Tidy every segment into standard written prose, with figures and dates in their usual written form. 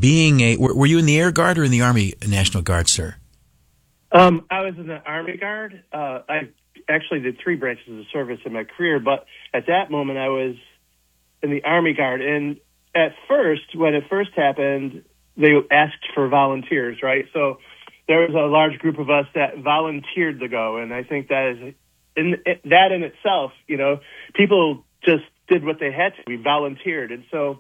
being were you in the Air Guard or in the Army National Guard, sir? I was in the Army Guard. I actually did 3 branches of service in my career, but at that moment I was in the Army Guard. And at first, when it first happened, they asked for volunteers, right? So there was a large group of us that volunteered to go, and I think that is in itself, people just did what they had to. We volunteered, and so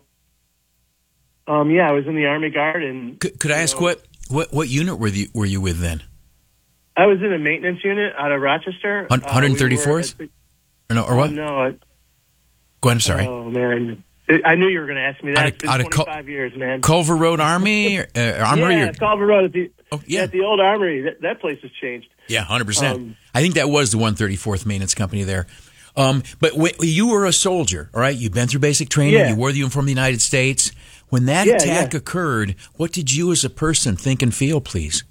I was in the Army Guard. And could I ask what unit were you with then? I was in a maintenance unit out of Rochester. 134th? Or what? No. Go ahead, I'm sorry. Oh, man. I knew you were going to ask me that. It's been 25 years, man. Culver Road Army? Armory? Yeah, Culver Road at the old Armory. That place has changed. Yeah, 100%. I think that was the 134th Maintenance Company there. But you were a soldier, all right? You've been through basic training. Yeah. You wore the uniform of the United States. When that attack occurred, what did you as a person think and feel, please?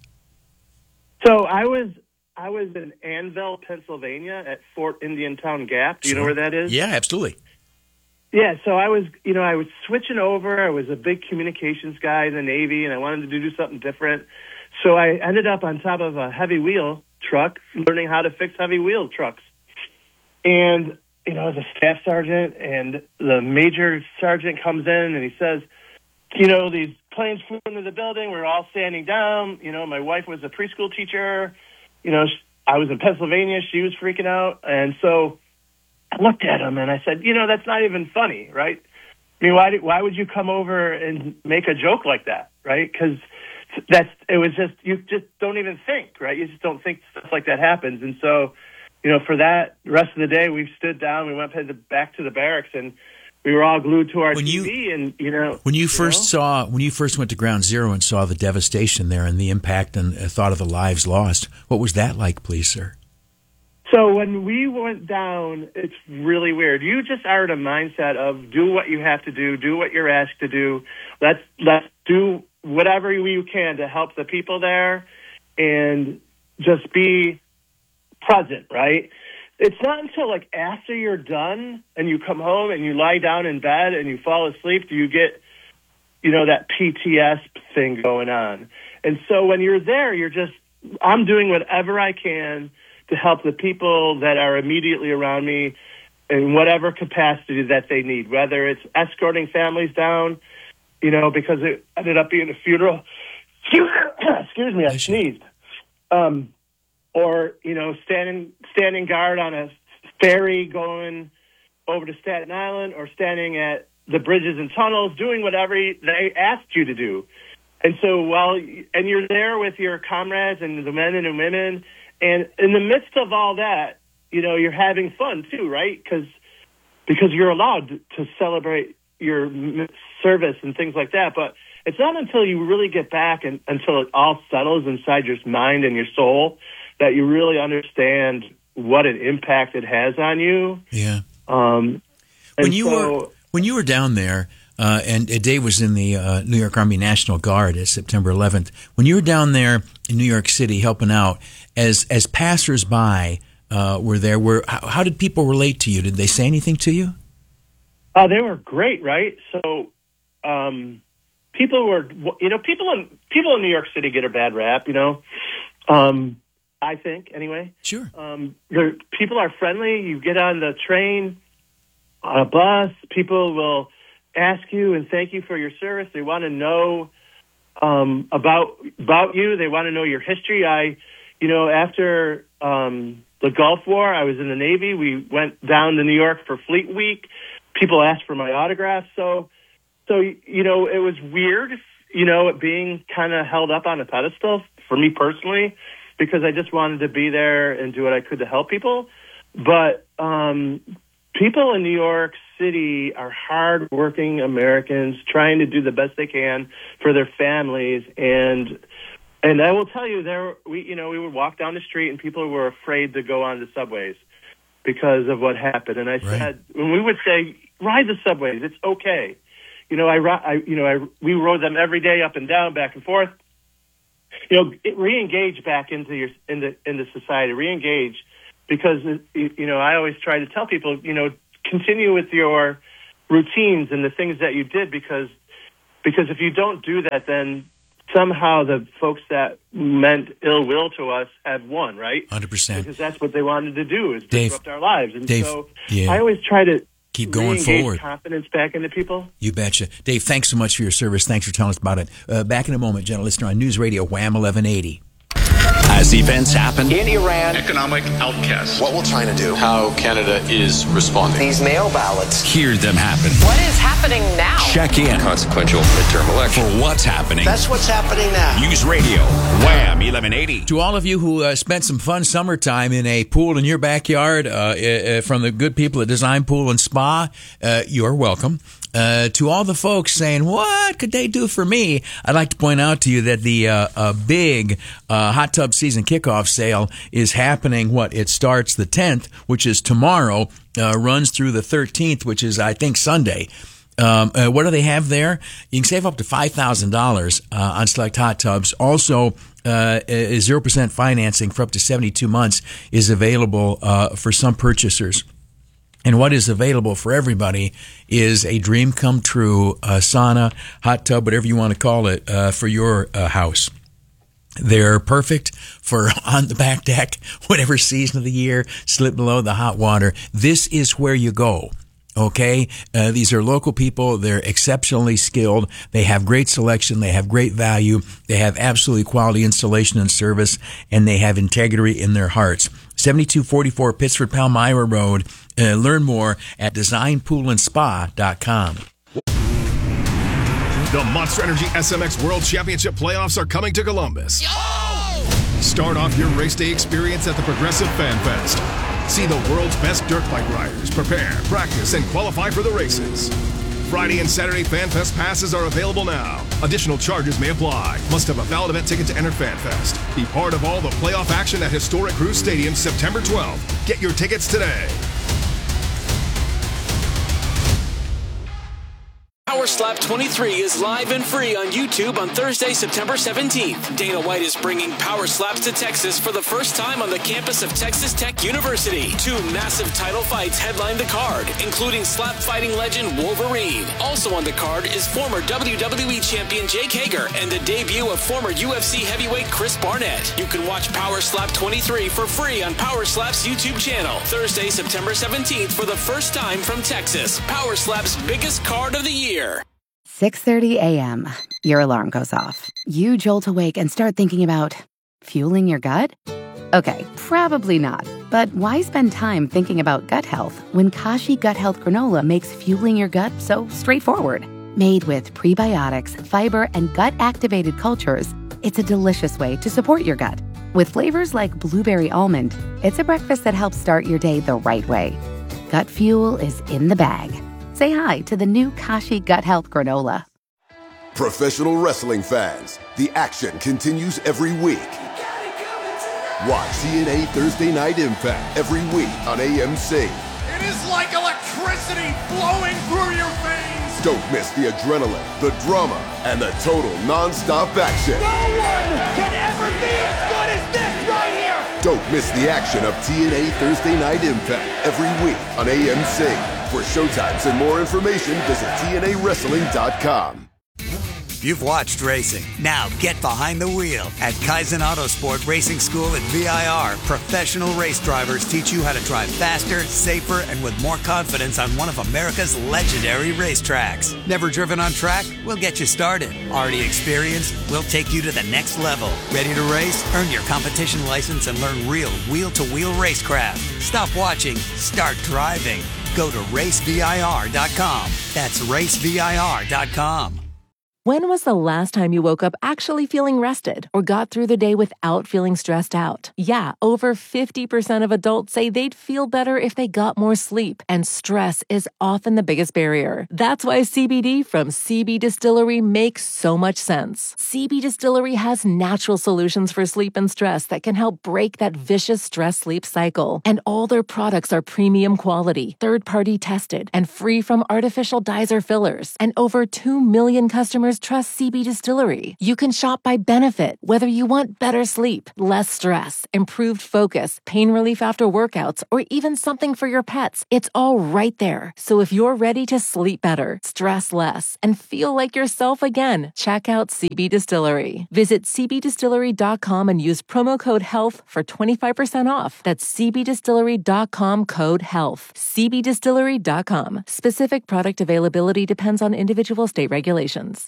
So I was in Annville, Pennsylvania, at Fort Indiantown Gap. Do you know where that is? Yeah, absolutely. Yeah, so I was switching over. I was a big communications guy in the Navy, and I wanted to do something different. So I ended up on top of a heavy wheel truck, learning how to fix heavy wheel trucks. And, as a staff sergeant, and the major sergeant comes in and he says, these planes flew into the building. We're all standing down. My wife was a preschool teacher. I was in Pennsylvania. She was freaking out. And so I looked at him and I said, that's not even funny, right? I mean, why would you come over and make a joke like that, right? Because you just don't even think, right? You just don't think stuff like that happens. And so, for that rest of the day, we stood down, we went back to the barracks, and we were all glued to our TV. When you first went to Ground Zero and saw the devastation there and the impact and thought of the lives lost, what was that like, please, sir? So when we went down, it's really weird. You just are in a mindset of do what you have to do what you're asked to do. Let's do whatever you can to help the people there and just be present, right? It's not until after you're done and you come home and you lie down in bed and you fall asleep do you get, that PTS thing going on. And so when you're there, I'm doing whatever I can to help the people that are immediately around me in whatever capacity that they need, whether it's escorting families down, because it ended up being a funeral. Excuse me, I sneezed. Or, standing guard on a ferry going over to Staten Island or standing at the bridges and tunnels, doing whatever they asked you to do. And so and you're there with your comrades and the men and the women, and in the midst of all that, you're having fun too, right? Because you're allowed to celebrate your service and things like that. But it's not until you really get back and until it all settles inside your mind and your soul that you really understand what an impact it has on you. Yeah. When you were down there, and Dave was in the New York Army National Guard at September 11th. When you were down there in New York City helping out, as passersby were there, how did people relate to you? Did they say anything to you? They were great, right? So people were, people in New York City get a bad rap, I think, anyway. Sure. People are friendly. You get on the train, on a bus, people will ask you and thank you for your service. They want to know about you. They want to know your history. After the Gulf War, I was in the Navy. We went down to New York for Fleet Week. People asked for my autograph. So it was weird, it being kind of held up on a pedestal for me personally, because I just wanted to be there and do what I could to help people. But people in New York City are hard-working Americans trying to do the best they can for their families. And I will tell you, we would walk down the street and people were afraid to go on the subways because of what happened. And I said, when we would say, ride the subways, it's okay. We rode them every day up and down, back and forth. Re-engage back into society, re-engage, because, I always try to tell people, continue with your routines and the things that you did, because Because if you don't do that, then somehow the folks that meant ill will to us have won, right? 100%. Because that's what they wanted to do, is Dave, disrupt our lives. And Dave, so yeah. I always try to keep going forward. Confidence back into people. You betcha. Dave, thanks so much for your service. Thanks for telling us about it. Back in a moment, gentle listener, on News Radio Wham 1180. As events happen in Iran, economic outcasts. What will China do? How Canada is responding. These mail ballots. Hear them happen. What is happening now? Check in. Consequential midterm election. For what's happening. That's what's happening now. News Radio, Wham 1180. To all of you who spent some fun summertime in a pool in your backyard, from the good people at Design Pool and Spa, you're welcome. To all the folks saying, what could they do for me? I'd like to point out to you that the big hot tub season kickoff sale is happening. It starts the 10th, which is tomorrow, runs through the 13th, which is, I think, Sunday. What do they have there? You can save up to $5,000 on select hot tubs. Also, 0% financing for up to 72 months is available for some purchasers. And what is available for everybody is a dream come true sauna, hot tub, whatever you want to call it, for your house. They're perfect for on the back deck, whatever season of the year, slip below the hot water. This is where you go. Okay, these are local people. They're exceptionally skilled. They have great selection. They have great value. They have absolutely quality installation and service, and they have integrity in their hearts. 7244 Pittsford Palmyra Road. Learn more at designpoolandspa.com. The Monster Energy SMX World Championship playoffs are coming to Columbus. Start off your race day experience at the Progressive Fan Fest. See the world's best dirt bike riders prepare, practice, and qualify for the races. Friday and Saturday Fan Fest passes are available now. Additional charges may apply. Must have a valid event ticket to enter Fan Fest. Be part of all the playoff action at historic Cruise Stadium September 12th. Get your tickets today. Power Slap 23 is live and free on YouTube on Thursday, September 17th. Dana White is bringing Power Slaps to Texas for the first time on the campus of Texas Tech University. 2 massive title fights headline the card, including slap fighting legend Wolverine. Also on the card is former WWE champion Jake Hager and the debut of former UFC heavyweight Chris Barnett. You can watch Power Slap 23 for free on Power Slap's YouTube channel. Thursday, September 17th for the first time from Texas. Power Slap's biggest card of the year. 6:30 a.m. Your alarm goes off. You jolt awake and start thinking about fueling your gut? Okay, probably not. But why spend time thinking about gut health when Kashi Gut Health Granola makes fueling your gut so straightforward? Made with prebiotics, fiber, and gut-activated cultures, it's a delicious way to support your gut. With flavors like blueberry almond, it's a breakfast that helps start your day the right way. Gut fuel is in the bag. Say hi to the new Kashi Gut Health Granola. Professional wrestling fans, the action continues every week. Watch TNA Thursday Night Impact every week on AMC. It is like electricity flowing through your veins. Don't miss the adrenaline, the drama, and the total non-stop action. No one can ever be as good as this right here. Don't miss the action of TNA Thursday Night Impact every week on AMC. For showtimes and more information, visit TNAWrestling.com. You've watched racing. Now get behind the wheel. At Kaizen Autosport Racing School at VIR, professional race drivers teach you how to drive faster, safer, and with more confidence on one of America's legendary racetracks. Never driven on track? We'll get you started. Already experienced? We'll take you to the next level. Ready to race? Earn your competition license and learn real wheel-to-wheel racecraft. Stop watching. Start driving. Go to racevir.com. That's racevir.com. When was the last time you woke up actually feeling rested or got through the day without feeling stressed out? Yeah, over 50% of adults say they'd feel better if they got more sleep, and stress is often the biggest barrier. That's why CBD from CB Distillery makes so much sense. CB Distillery has natural solutions for sleep and stress that can help break that vicious stress-sleep cycle. And all their products are premium quality, third-party tested, and free from artificial dyes or fillers. And over 2 million customers customers trust CB Distillery. You can shop by benefit, whether you want better sleep, less stress, improved focus, pain relief after workouts, or even something for your pets. It's all right there. So if you're ready to sleep better, stress less, and feel like yourself again, check out CB Distillery. Visit cbdistillery.com and use promo code HEALTH for 25% off. That's cbdistillery.com, code HEALTH. cbdistillery.com. Specific product availability depends on individual state regulations.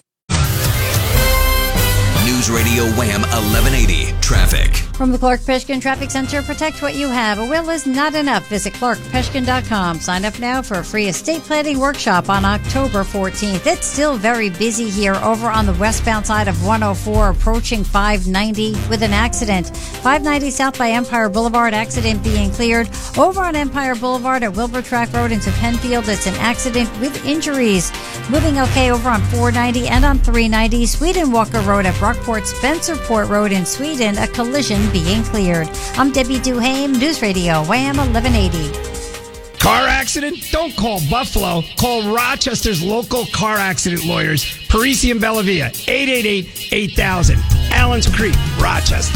News Radio Wham 1180 Traffic. From the Clark Peshkin Traffic Center, protect what you have. A will is not enough. Visit clarkpeshkin.com. Sign up now for a free estate planning workshop on October 14th. It's still very busy here over on the westbound side of 104, approaching 590 with an accident. 590 south by Empire Boulevard, accident being cleared. Over on Empire Boulevard at Wilbur Track Road into Penfield, it's an accident with injuries. Moving okay over on 490 and on 390, Sweden Walker Road at Brockport Spencerport Road in Sweden, a collision being cleared. I'm Debbie Duhame, News Radio, Wham 1180. Car accident? Don't call Buffalo. Call Rochester's local car accident lawyers, Parisi and Bellavia, 888-8000. Allen's Creek, Rochester.